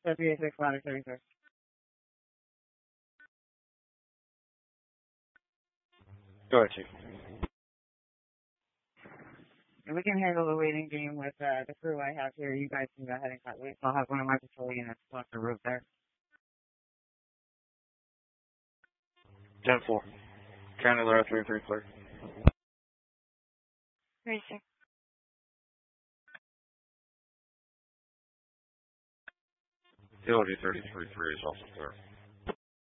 386 ladder 36. Go ahead, Chief. And we can handle the waiting game with the crew I have here. You guys can go ahead and cut wait. I'll have one of my patrol units off the roof there. 10-4. County Lara 33 clear. 36. DLD 33 is also clear.